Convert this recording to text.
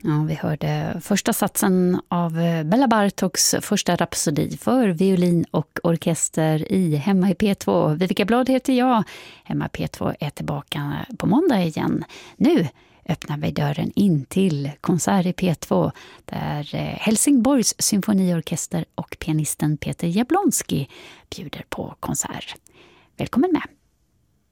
Ja, vi hörde första satsen av Bela Bartoks första rapsodi för violin och orkester i Hemma i P2. Vivica Blad heter jag. Hemma i P2 är tillbaka på måndag igen. Nu öppnar vi dörren in till konsert i P2 där Helsingborgs symfoniorkester och pianisten Peter Jablonski bjuder på konsert. Välkommen med!